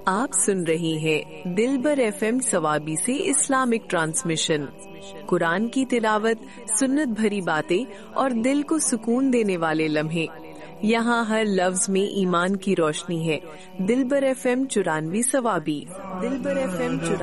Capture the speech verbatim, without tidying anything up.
आप सुन रही हैं दिलबर एफएम सवाबी से इस्लामिक ट्रांसमिशन। कुरान की तिलावत, सुन्नत भरी बातें और दिल को सुकून देने वाले लम्हे। यहाँ हर लफ्ज में ईमान की रोशनी है। दिलबर एफएम चुरानवी सवाबी। दिलबर एफएम